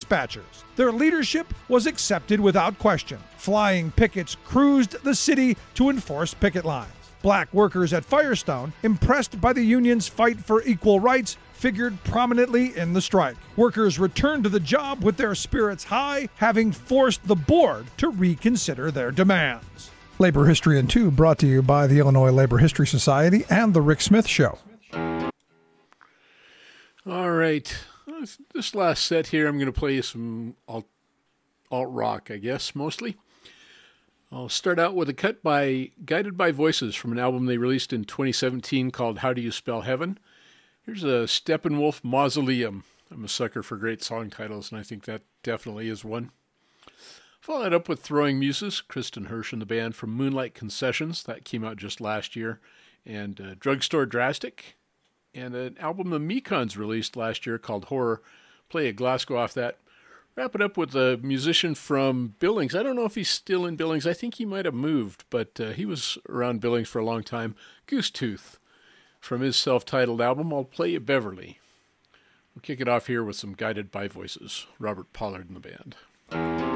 dispatchers. Their leadership was accepted without question. Flying pickets cruised the city to enforce picket lines. Black workers at Firestone, impressed by the union's fight for equal rights, figured prominently in the strike. Workers returned to the job with their spirits high, having forced the board to reconsider their demands. Labor History in 2 brought to you by the Illinois Labor History Society and The Rick Smith Show. All right. This last set here, I'm going to play some alt-rock, I guess, mostly. I'll start out with a cut by Guided by Voices from an album they released in 2017 called How Do You Spell Heaven? Here's a Steppenwolf Mausoleum. I'm a sucker for great song titles, and I think that definitely is one. Follow that up with Throwing Muses, Kristen Hirsch and the band from Moonlight Concessions. That came out just last year. And Drugstore Drastic. And an album the Mekons released last year called Horror. Play a Glasgow off that. Wrap it up with a musician from Billings. I don't know if he's still in Billings. I think he might have moved, but he was around Billings for a long time. Goosetooth. From his self-titled album, I'll Play You Beverly. We'll kick it off here with some Guided by Voices. Robert Pollard and the band.